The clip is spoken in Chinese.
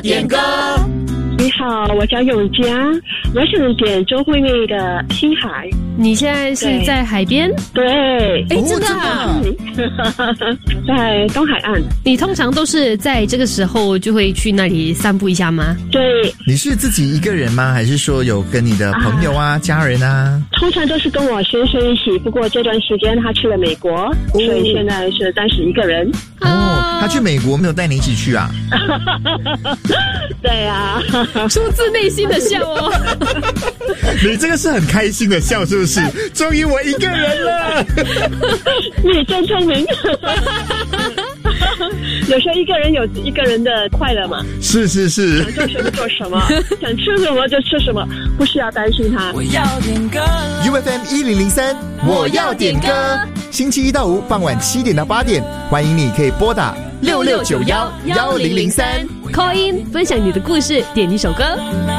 点歌。 你好，我叫永佳，我想点周慧媚的《星海》。 你现在是在海边？ 对， 真的啊？ 在东海岸。 你通常都是在这个时候就会去那里散步一下吗？ 对。 你是自己一个人吗？还是说有跟你的朋友家人啊？ 通常都是跟我先生一起，不过这段时间他去了美国，所以现在是暂时一个人。 他去美国没有带你一起去啊？ 对啊， 出自内心的笑哦。 你这个是很开心的笑是不是？终于我一个人了。 你真聪明。有时候一个人有一个人的快乐嘛。 是是是。 想做什么做什么，想吃什么就吃什么，不需要担心他。 我要点歌 UFM 1003，我要点歌。星期一到五傍晚7点到8点，欢迎你可以拨打66911003 call in 分享你的故事，点一首歌。